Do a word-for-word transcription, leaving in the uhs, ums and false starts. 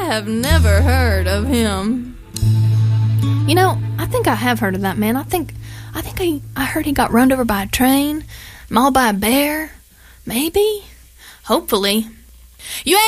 have never heard of him. You know, I think I have heard of that man. I think I think I, I heard he got run over by a train, mauled by a bear. Maybe? Hopefully. You ain't